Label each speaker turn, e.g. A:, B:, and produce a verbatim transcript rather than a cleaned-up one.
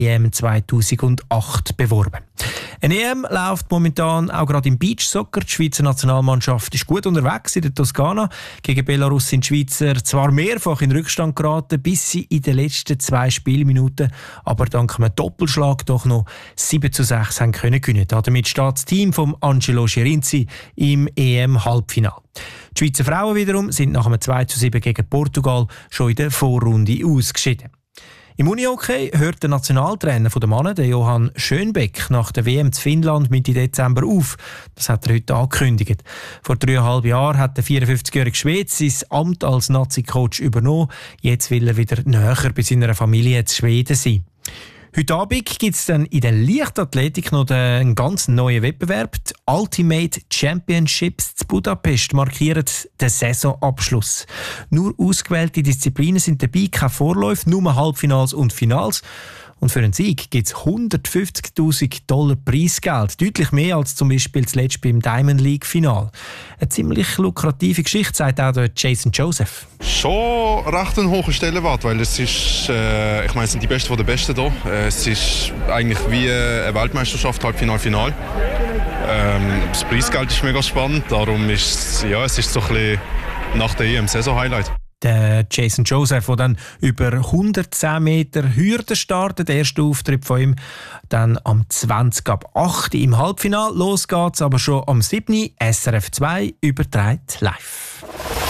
A: E M zweitausendacht beworben. Eine E M läuft momentan auch gerade im Beachsoccer. Die Schweizer Nationalmannschaft ist gut unterwegs in der Toskana. Gegen Belarus sind die Schweizer zwar mehrfach in Rückstand geraten, bis sie in den letzten zwei Spielminuten, aber dank einem Doppelschlag doch noch sieben zu sechs haben können gewinnen. Damit steht das Team von Angelo Schirinzi im E M-Halbfinale. Die Schweizer Frauen wiederum sind nach einem zwei zu sieben gegen Portugal schon in der Vorrunde ausgeschieden. Im Unihockey hört der Nationaltrainer der Männer, der Johann Schönbeck, nach der W M zu Finnland Mitte Dezember auf. Das hat er heute angekündigt. Vor dreieinhalb Jahren hat der vierundfünfzigjährige Schwede sein Amt als Nazi-Coach übernommen. Jetzt will er wieder näher bei seiner Familie zu Schweden sein. Heute Abend gibt es dann in der Leichtathletik noch einen ganz neuen Wettbewerb. Die Ultimate Championships zu Budapest markieren den Saisonabschluss. Nur ausgewählte Disziplinen sind dabei, keine Vorläufe, nur Halbfinals und Finals. Und für einen Sieg gibt es hundertfünfzigtausend Dollar Preisgeld. Deutlich mehr als zum Beispiel zuletzt beim Diamond League Final. Eine ziemlich lukrative Geschichte, sagt auch der Jason Joseph.
B: Schon recht ein hoher Stellenwert, weil es ist, äh, ich meine, es sind die Besten von den Besten hier. Es ist eigentlich wie eine Weltmeisterschaft, Halbfinal, Final. Ähm, das Preisgeld ist mega spannend, darum ist ja, es ist so ein bisschen nach der E M Saison-Highlight.
A: Der Jason Joseph, der dann über hundertzehn Meter Hürden startet. Der erste Auftritt von ihm dann am zwanzig ab acht im Halbfinale. Los geht's aber schon am sieben S R F zwei überträgt live.